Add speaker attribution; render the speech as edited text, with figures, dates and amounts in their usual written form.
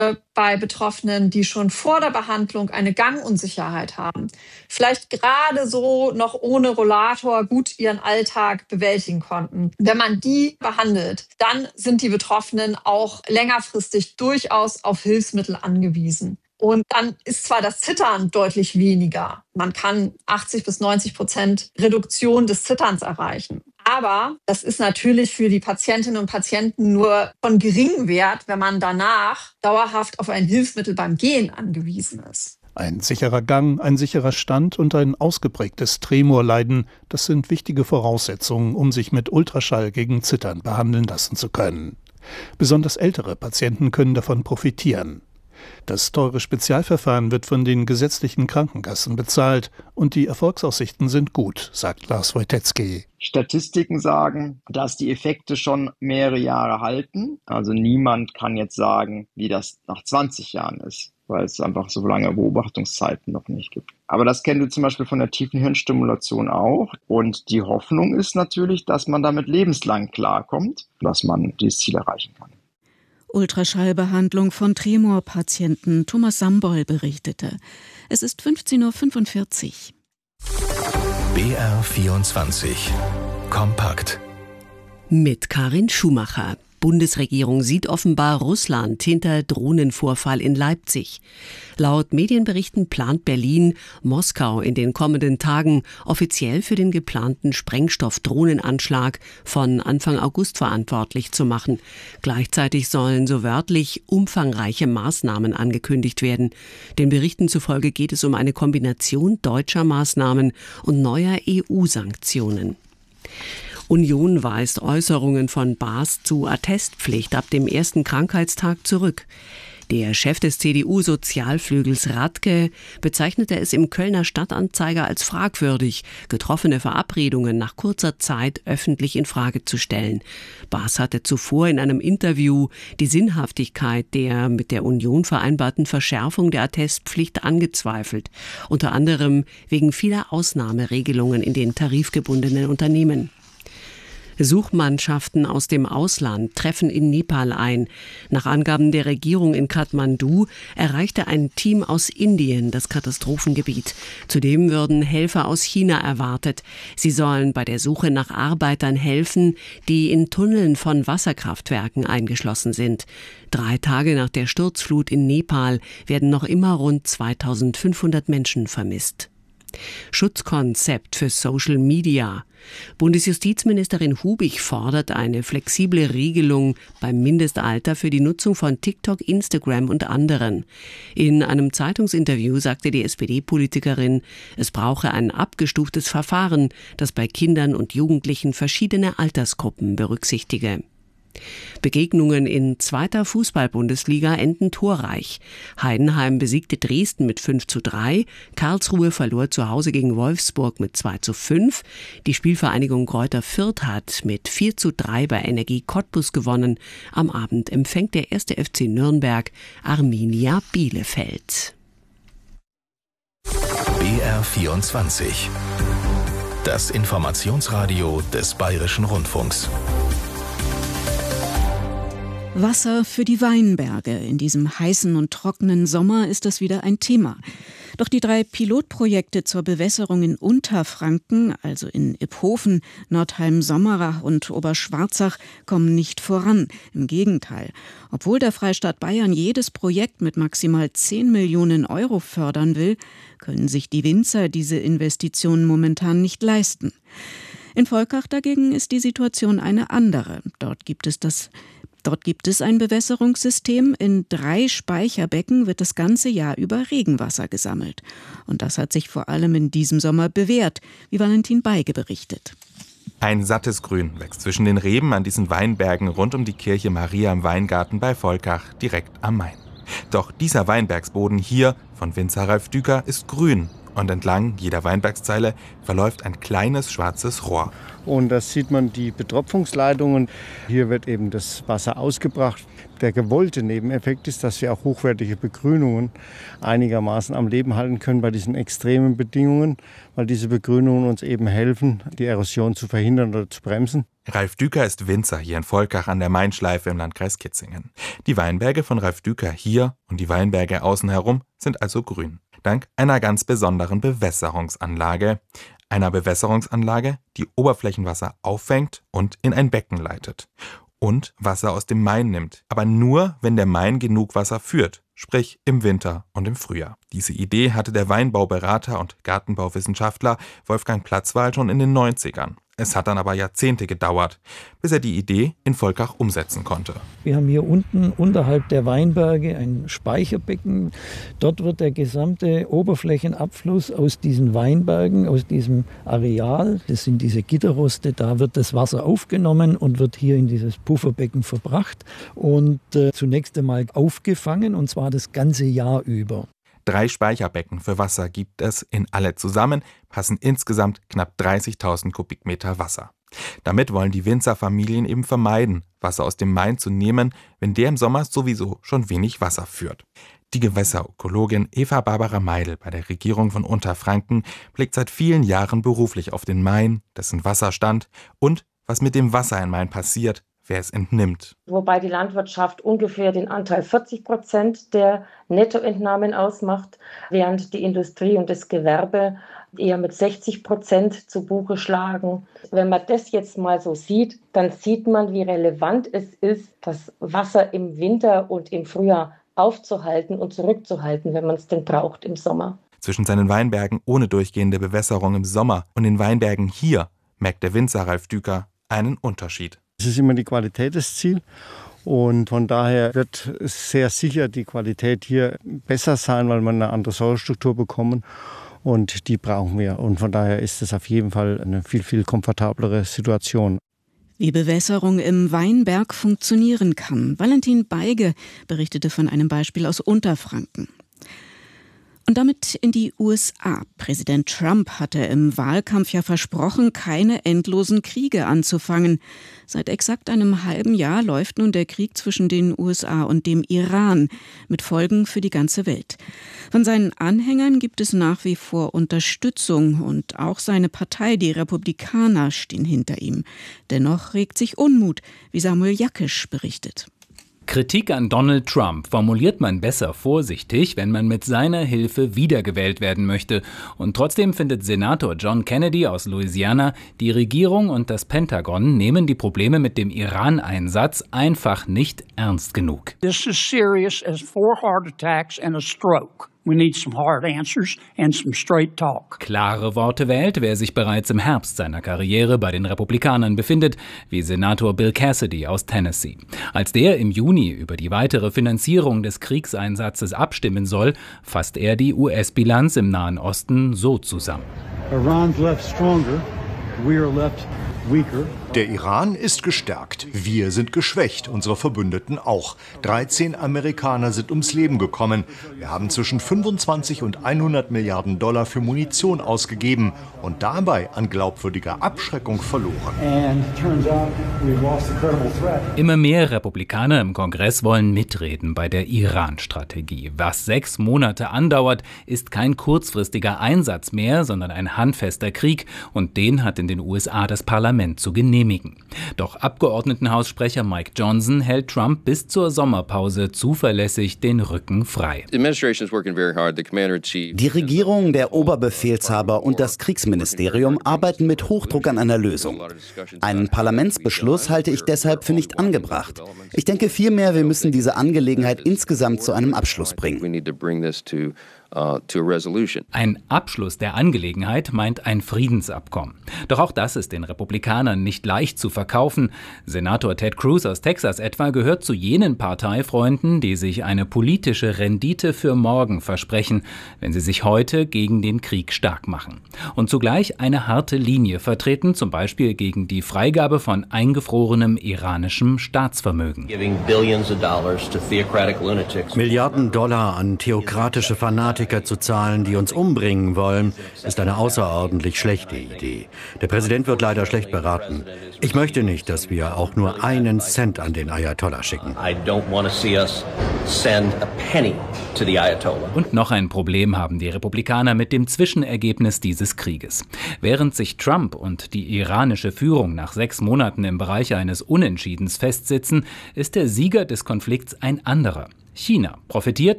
Speaker 1: bei Betroffenen, die schon vor der Behandlung eine Gangunsicherheit haben, vielleicht gerade so noch ohne Rollator gut ihren Alltag bewältigen konnten. Wenn man die behandelt, dann sind die Betroffenen auch längerfristig durchaus auf Hilfsmittel angewiesen. Und dann ist zwar das Zittern deutlich weniger. Man kann 80-90% Reduktion des Zitterns erreichen. Aber das ist natürlich für die Patientinnen und Patienten nur von geringem Wert, wenn man danach dauerhaft auf ein Hilfsmittel beim Gehen angewiesen ist.
Speaker 2: Ein sicherer Gang, ein sicherer Stand und ein ausgeprägtes Tremorleiden, das sind wichtige Voraussetzungen, um sich mit Ultraschall gegen Zittern behandeln lassen zu können. Besonders ältere Patienten können davon profitieren. Das teure Spezialverfahren wird von den gesetzlichen Krankenkassen bezahlt und die Erfolgsaussichten sind gut, sagt Lars Wojtecki.
Speaker 3: Statistiken sagen, dass die Effekte schon mehrere Jahre halten. Also niemand kann jetzt sagen, wie das nach 20 Jahren ist, weil es einfach so lange Beobachtungszeiten noch nicht gibt. Aber das kennen wir zum Beispiel von der tiefen Hirnstimulation auch. Und die Hoffnung ist natürlich, dass man damit lebenslang klarkommt, dass man dieses Ziel erreichen kann.
Speaker 4: Ultraschallbehandlung von Tremorpatienten. Thomas Samboll berichtete. Es ist 15:45 Uhr.
Speaker 5: BR24 Kompakt.
Speaker 6: Mit Karin Schumacher. Bundesregierung sieht offenbar Russland hinter Drohnenvorfall in Leipzig. Laut Medienberichten plant Berlin, Moskau in den kommenden Tagen offiziell für den geplanten Sprengstoff-Drohnenanschlag von Anfang August verantwortlich zu machen. Gleichzeitig sollen so wörtlich umfangreiche Maßnahmen angekündigt werden. Den Berichten zufolge geht es um eine Kombination deutscher Maßnahmen und neuer EU-Sanktionen. Union weist Äußerungen von Baas zu Attestpflicht ab dem ersten Krankheitstag zurück. Der Chef des CDU-Sozialflügels Radke bezeichnete es im Kölner Stadtanzeiger als fragwürdig, getroffene Verabredungen nach kurzer Zeit öffentlich in Frage zu stellen. Baas hatte zuvor in einem Interview die Sinnhaftigkeit der mit der Union vereinbarten Verschärfung der Attestpflicht angezweifelt, unter anderem wegen vieler Ausnahmeregelungen in den tarifgebundenen Unternehmen. Suchmannschaften aus dem Ausland treffen in Nepal ein. Nach Angaben der Regierung in Kathmandu erreichte ein Team aus Indien das Katastrophengebiet. Zudem würden Helfer aus China erwartet. Sie sollen bei der Suche nach Arbeitern helfen, die in Tunneln von Wasserkraftwerken eingeschlossen sind. 3 Tage nach der Sturzflut in Nepal werden noch immer rund 2500 Menschen vermisst. Schutzkonzept für Social Media. Bundesjustizministerin Hubig fordert eine flexible Regelung beim Mindestalter für die Nutzung von TikTok, Instagram und anderen. In einem Zeitungsinterview sagte die SPD-Politikerin, es brauche ein abgestuftes Verfahren, das bei Kindern und Jugendlichen verschiedene Altersgruppen berücksichtige. Begegnungen in 2. Fußball-Bundesliga enden torreich. Heidenheim besiegte Dresden mit 5:3, Karlsruhe verlor zu Hause gegen Wolfsburg mit 2:5, die Spielvereinigung Greuther Fürth hat mit 4:3 bei Energie Cottbus gewonnen. Am Abend empfängt der 1. FC Nürnberg Arminia Bielefeld.
Speaker 5: BR24 Das Informationsradio des Bayerischen Rundfunks.
Speaker 4: Wasser für die Weinberge. In diesem heißen und trockenen Sommer ist das wieder ein Thema. Doch die 3 Pilotprojekte zur Bewässerung in Unterfranken, also in Iphofen, Nordheim-Sommerach und Oberschwarzach, kommen nicht voran. Im Gegenteil. Obwohl der Freistaat Bayern jedes Projekt mit maximal 10 Millionen Euro fördern will, können sich die Winzer diese Investitionen momentan nicht leisten. In Volkach dagegen ist die Situation eine andere. Dort gibt es ein Bewässerungssystem. In 3 Speicherbecken wird das ganze Jahr über Regenwasser gesammelt. Und das hat sich vor allem in diesem Sommer bewährt, wie Valentin Beige berichtet.
Speaker 7: Ein sattes Grün wächst zwischen den Reben an diesen Weinbergen rund um die Kirche Maria im Weingarten bei Volkach, direkt am Main. Doch dieser Weinbergsboden hier von Winzer Ralf Düker ist grün. Und entlang jeder Weinbergszeile verläuft ein kleines schwarzes Rohr.
Speaker 8: Und da sieht man die Betropfungsleitungen. Hier wird eben das Wasser ausgebracht. Der gewollte Nebeneffekt ist, dass wir auch hochwertige Begrünungen einigermaßen am Leben halten können bei diesen extremen Bedingungen, weil diese Begrünungen uns eben helfen, die Erosion zu verhindern oder zu bremsen.
Speaker 7: Ralf Düker ist Winzer hier in Volkach an der Main-Schleife im Landkreis Kitzingen. Die Weinberge von Ralf Düker hier und die Weinberge außen herum sind also grün. Dank einer ganz besonderen Bewässerungsanlage. Einer Bewässerungsanlage, die Oberflächenwasser auffängt und in ein Becken leitet. Und Wasser aus dem Main nimmt. Aber nur, wenn der Main genug Wasser führt. Sprich im Winter und im Frühjahr. Diese Idee hatte der Weinbauberater und Gartenbauwissenschaftler Wolfgang Platzwal schon in den 90ern. Es hat dann aber Jahrzehnte gedauert, bis er die Idee in Volkach umsetzen konnte.
Speaker 9: Wir haben hier unten unterhalb der Weinberge ein Speicherbecken. Dort wird der gesamte Oberflächenabfluss aus diesen Weinbergen, aus diesem Areal, das sind diese Gitterroste, da wird das Wasser aufgenommen und wird hier in dieses Pufferbecken verbracht und zunächst einmal aufgefangen, und zwar das ganze Jahr über.
Speaker 7: 3 Speicherbecken für Wasser gibt es. In alle zusammen passen insgesamt knapp 30.000 Kubikmeter Wasser. Damit wollen die Winzerfamilien eben vermeiden, Wasser aus dem Main zu nehmen, wenn der im Sommer sowieso schon wenig Wasser führt. Die Gewässerökologin Eva Barbara Meidl bei der Regierung von Unterfranken blickt seit vielen Jahren beruflich auf den Main, dessen Wasserstand und was mit dem Wasser im Main passiert, wer es entnimmt.
Speaker 10: Wobei die Landwirtschaft ungefähr den Anteil 40% der Nettoentnahmen ausmacht, während die Industrie und das Gewerbe eher mit 60% zu Buche schlagen. Wenn man das jetzt mal so sieht, dann sieht man, wie relevant es ist, das Wasser im Winter und im Frühjahr aufzuhalten und zurückzuhalten, wenn man es denn braucht im Sommer.
Speaker 7: Zwischen seinen Weinbergen ohne durchgehende Bewässerung im Sommer und den Weinbergen hier merkt der Winzer Ralf Düker einen Unterschied.
Speaker 8: Es ist immer die Qualität das Ziel und von daher wird sehr sicher die Qualität hier besser sein, weil wir eine andere Säurestruktur bekommen und die brauchen wir. Und von daher ist es auf jeden Fall eine viel, viel komfortablere Situation.
Speaker 4: Wie Bewässerung im Weinberg funktionieren kann. Valentin Beige berichtete von einem Beispiel aus Unterfranken. Und damit in die USA. Präsident Trump hatte im Wahlkampf ja versprochen, keine endlosen Kriege anzufangen. Seit exakt einem halben Jahr läuft nun der Krieg zwischen den USA und dem Iran, mit Folgen für die ganze Welt. Von seinen Anhängern gibt es nach wie vor Unterstützung und auch seine Partei, die Republikaner, stehen hinter ihm. Dennoch regt sich Unmut, wie Samuel Jackisch berichtet.
Speaker 11: Kritik an Donald Trump formuliert man besser vorsichtig, wenn man mit seiner Hilfe wiedergewählt werden möchte. Und trotzdem findet Senator John Kennedy aus Louisiana, die Regierung und das Pentagon nehmen die Probleme mit dem Iran-Einsatz einfach nicht ernst genug.
Speaker 12: This is serious as 4 heart attacks and a stroke. We need some hard answers and some straight talk.
Speaker 11: Klare Worte wählt, wer sich bereits im Herbst seiner Karriere bei den Republikanern befindet, wie Senator Bill Cassidy aus Tennessee. Als der im Juni über die weitere Finanzierung des Kriegseinsatzes abstimmen soll, fasst er die US-Bilanz im Nahen Osten so zusammen.
Speaker 13: Iran's left stronger, we are left weaker.
Speaker 14: Der Iran ist gestärkt, wir sind geschwächt, unsere Verbündeten auch. 13 Amerikaner sind ums Leben gekommen. Wir haben zwischen 25 und 100 Milliarden Dollar für Munition ausgegeben und dabei an glaubwürdiger Abschreckung verloren.
Speaker 11: Immer mehr Republikaner im Kongress wollen mitreden bei der Iran-Strategie. Was 6 Monate andauert, ist kein kurzfristiger Einsatz mehr, sondern ein handfester Krieg und den hat in den USA das Parlament zu genehmigen. Doch Abgeordnetenhaussprecher Mike Johnson hält Trump bis zur Sommerpause zuverlässig den Rücken frei.
Speaker 15: Die Regierung, der Oberbefehlshaber und das Kriegsministerium arbeiten mit Hochdruck an einer Lösung. Einen Parlamentsbeschluss halte ich deshalb für nicht angebracht. Ich denke vielmehr, wir müssen diese Angelegenheit insgesamt zu einem Abschluss bringen.
Speaker 11: Ein Abschluss der Angelegenheit meint ein Friedensabkommen. Doch auch das ist den Republikanern nicht leicht zu verkaufen. Senator Ted Cruz aus Texas etwa gehört zu jenen Parteifreunden, die sich eine politische Rendite für morgen versprechen, wenn sie sich heute gegen den Krieg stark machen. Und zugleich eine harte Linie vertreten, zum Beispiel gegen die Freigabe von eingefrorenem iranischem Staatsvermögen.
Speaker 16: Milliarden Dollar an theokratische Fanatiker Fanatiker zu zahlen, die uns umbringen wollen, ist eine außerordentlich schlechte Idee. Der Präsident wird leider schlecht beraten. Ich möchte nicht, dass wir auch nur einen Cent an den Ayatollah schicken.
Speaker 11: Und noch ein Problem haben die Republikaner mit dem Zwischenergebnis dieses Krieges. Während sich Trump und die iranische Führung nach 6 Monaten im Bereich eines Unentschiedens festsitzen, ist der Sieger des Konflikts ein anderer. China profitiert